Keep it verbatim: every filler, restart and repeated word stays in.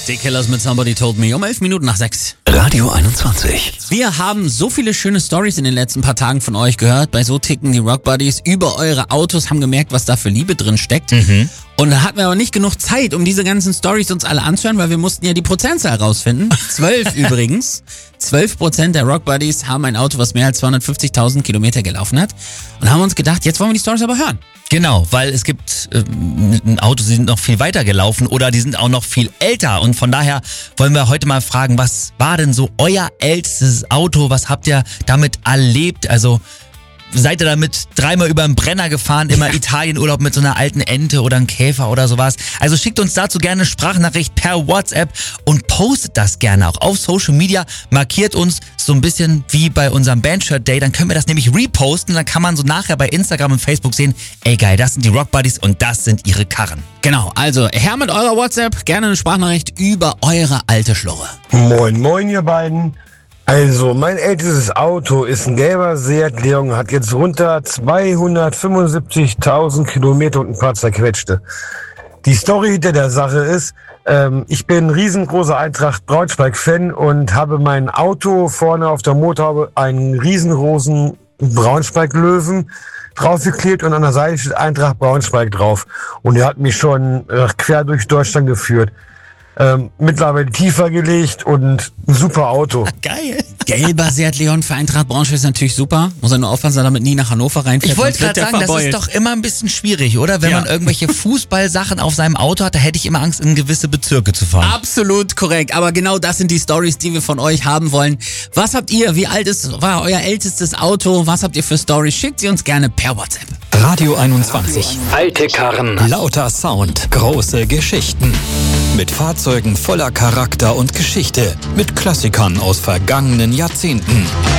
Die Killers mit Somebody Told Me um elf Minuten nach sechs. Radio einundzwanzig. Wir haben so viele schöne Stories in den letzten paar Tagen von euch gehört. Bei So ticken die Rock Buddies über eure Autos, haben gemerkt, was da für Liebe drin steckt. Mhm. Und da hatten wir aber nicht genug Zeit, um diese ganzen Stories uns alle anzuhören, weil wir mussten ja die Prozentzahl rausfinden. Zwölf übrigens. Zwölf Prozent der Rock Buddies haben ein Auto, was mehr als zweihundertfünfzigtausend Kilometer gelaufen hat. Und haben uns gedacht, jetzt wollen wir die Stories aber hören. Genau, weil es gibt ähm, Autos, die sind noch viel weiter gelaufen oder die sind auch noch viel älter. Und von daher wollen wir heute mal fragen, was war denn so euer ältestes Auto? Was habt ihr damit erlebt? Also seid ihr damit dreimal über den Brenner gefahren, immer Italienurlaub mit so einer alten Ente oder einem Käfer oder sowas? Also schickt uns dazu gerne eine Sprachnachricht per WhatsApp und postet das gerne auch auf Social Media. Markiert uns so ein bisschen wie bei unserem Bandshirt Day, dann können wir das nämlich reposten. Dann kann man so nachher bei Instagram und Facebook sehen, ey geil, das sind die Rock Buddies und das sind ihre Karren. Genau, also her mit eurer WhatsApp, gerne eine Sprachnachricht über eure alte Schlurre. Moin, moin ihr beiden. Also, mein ältestes Auto ist ein gelber Seat Leon, hat jetzt runter zweihundertfünfundsiebzigtausend Kilometer und ein paar zerquetschte. Die Story hinter der Sache ist, ähm, ich bin ein riesengroßer Eintracht Braunschweig-Fan und habe mein Auto vorne auf der Motorhaube einen riesengroßen Braunschweig-Löwen draufgeklebt und an der Seite steht Eintracht Braunschweig drauf. Und er hat mich schon äh, quer durch Deutschland geführt. Ähm, mittlerweile tiefer gelegt und ein super Auto. Geil. Gelber Seat Leon für Eintracht Braunschweig ist natürlich super. Muss er nur aufpassen, dass er damit nie nach Hannover reinfährt. Ich wollte gerade sagen, verbeult. Das ist doch immer ein bisschen schwierig, oder? Wenn ja. man irgendwelche Fußballsachen auf seinem Auto hat, da hätte ich immer Angst, in gewisse Bezirke zu fahren. Absolut korrekt. Aber genau das sind die Stories, die wir von euch haben wollen. Was habt ihr? Wie alt ist, war euer ältestes Auto? Was habt ihr für Stories? Schickt sie uns gerne per WhatsApp. Radio einundzwanzig. Alte Karren. Lauter Sound. Große Geschichten. Mit Fahrzeugen voller Charakter und Geschichte. Mit Klassikern aus vergangenen Jahrzehnten.